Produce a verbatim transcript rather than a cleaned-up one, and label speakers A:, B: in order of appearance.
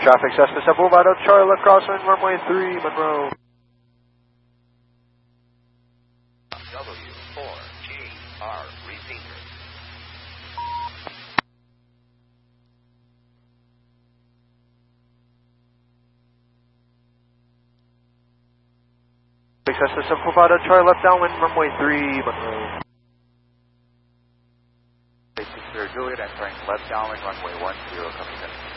A: traffic, Cessna seven Boulevard, Charlie, left crossing, runway three, Monroe.
B: W four G R receiver.
A: Cessna seven Boulevard, Charlie, left downwind, runway three, Monroe.
C: Juliet entering left downwind runway one zero, coming in.